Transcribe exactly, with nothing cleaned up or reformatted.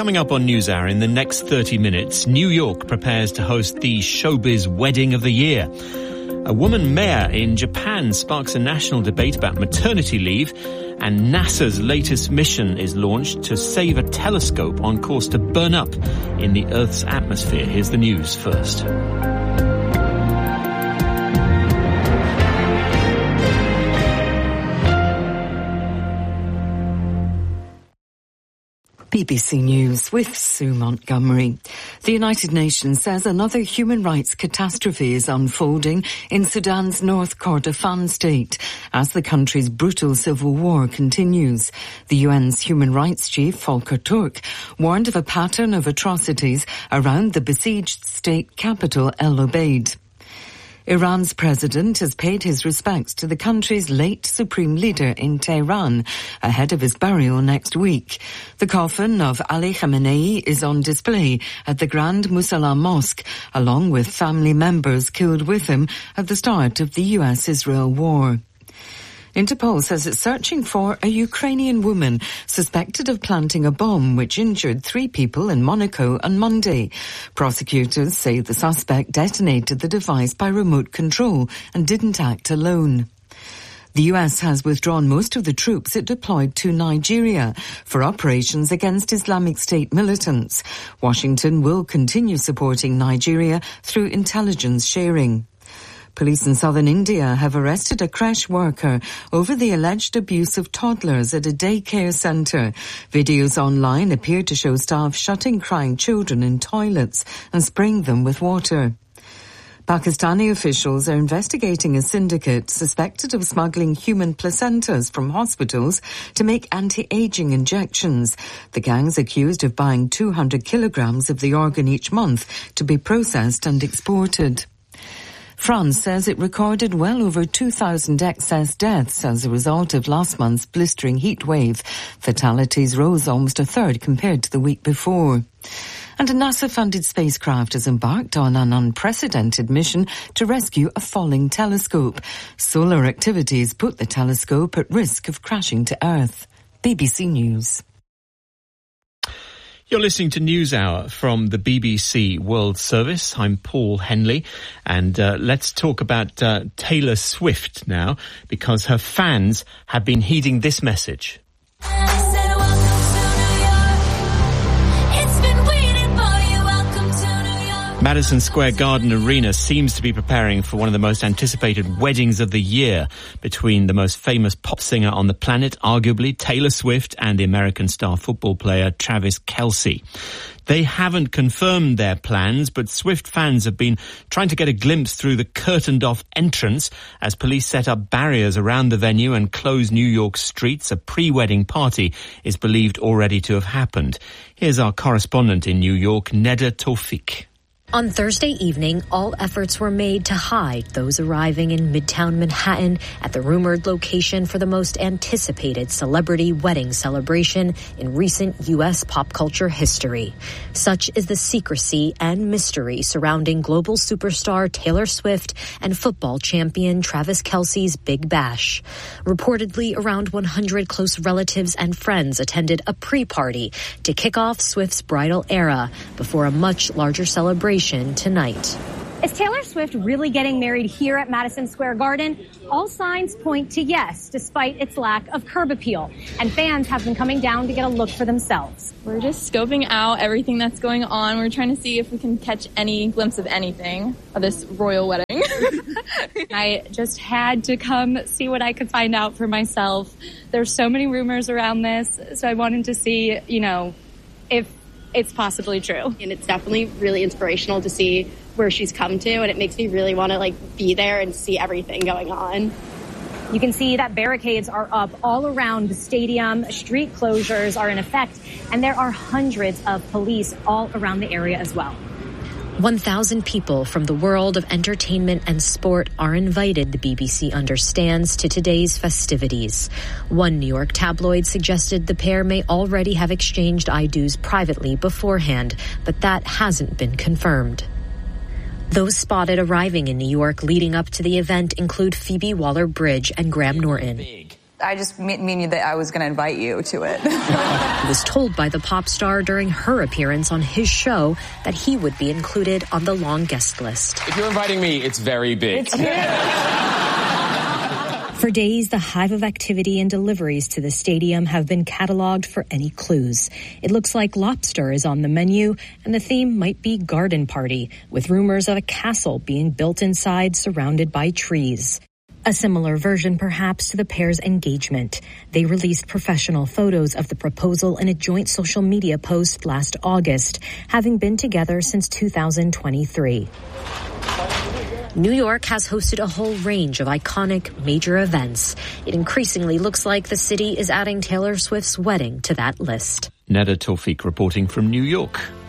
Coming up on NewsHour in the next thirty minutes, New York prepares to host the showbiz wedding of the year. A woman mayor in Japan sparks a national debate about maternity leave, and NASA's latest mission is launched to save a telescope on course to burn up in the Earth's atmosphere. Here's the news first. B B C News with Sue Montgomery. The United Nations says another human rights catastrophe is unfolding in Sudan's North Kordofan state as the country's brutal civil war continues. The U N's human rights chief, Volker Turk, warned of a pattern of atrocities around the besieged state capital, El Obeid. Iran's president has paid his respects to the country's late supreme leader in Tehran ahead of his burial next week. The coffin of Ali Khamenei is on display at the Grand Musalla Mosque, along with family members killed with him at the start of the U S Israel war. Interpol says it's searching for a Ukrainian woman suspected of planting a bomb which injured three people in Monaco on Monday. Prosecutors say the suspect detonated the device by remote control and didn't act alone. The U S has withdrawn most of the troops it deployed to Nigeria for operations against Islamic State militants. Washington will continue supporting Nigeria through intelligence sharing. Police in southern India have arrested a creche worker over the alleged abuse of toddlers at a daycare centre. Videos online appear to show staff shutting crying children in toilets and spraying them with water. Pakistani officials are investigating a syndicate suspected of smuggling human placentas from hospitals to make anti-aging injections. The gang's accused of buying two hundred kilograms of the organ each month to be processed and exported. France says it recorded well over two thousand excess deaths as a result of last month's blistering heat wave. Fatalities rose almost a third compared to the week before. And a NASA-funded spacecraft has embarked on an unprecedented mission to rescue a falling telescope. Solar activities put the telescope at risk of crashing to Earth. B B C News. You're listening to NewsHour from the B B C World Service. I'm Paul Henley, and uh, let's talk about uh, Taylor Swift now, because her fans have been heeding this message. Madison Square Garden Arena seems to be preparing for one of the most anticipated weddings of the year between the most famous pop singer on the planet, arguably Taylor Swift, and the American star football player Travis Kelce. They haven't confirmed their plans, but Swift fans have been trying to get a glimpse through the curtained-off entrance as police set up barriers around the venue and close New York streets. A pre-wedding party is believed already to have happened. Here's our correspondent in New York, Neda Tawfiq. On Thursday evening, all efforts were made to hide those arriving in Midtown Manhattan at the rumored location for the most anticipated celebrity wedding celebration in recent U S pop culture history. Such is the secrecy and mystery surrounding global superstar Taylor Swift and football champion Travis Kelce's Big Bash. Reportedly, around one hundred close relatives and friends attended a pre-party to kick off Swift's bridal era before a much larger celebration tonight. Is Taylor Swift really getting married here at Madison Square Garden? All signs point to yes, despite its lack of curb appeal. And fans have been coming down to get a look for themselves. We're just scoping out everything that's going on. We're trying to see if we can catch any glimpse of anything of this royal wedding. I just had to come see what I could find out for myself. There's so many rumors around this, so I wanted to see, you know, if it's possibly true. And it's definitely really inspirational to see where she's come to, and it makes me really want to like be there and see everything going on. You can see that barricades are up all around the stadium. Street closures are in effect, and there are hundreds of police all around the area as well. one thousand people from the world of entertainment and sport are invited, the B B C understands, to today's festivities. One New York tabloid suggested the pair may already have exchanged I do's privately beforehand, but that hasn't been confirmed. Those spotted arriving in New York leading up to the event include Phoebe Waller-Bridge and Graham Norton. I just mean that I was going to invite you to it. He was told by the pop star during her appearance on his show that he would be included on the long guest list. If you're inviting me, it's very big. It's For days, the hive of activity and deliveries to the stadium have been cataloged for any clues. It looks like lobster is on the menu, and the theme might be garden party, with rumors of a castle being built inside surrounded by trees. A similar version, perhaps, to the pair's engagement. They released professional photos of the proposal in a joint social media post last August, having been together since two thousand twenty-three. New York has hosted a whole range of iconic major events. It increasingly looks like the city is adding Taylor Swift's wedding to that list. Neda Tawfiq reporting from New York.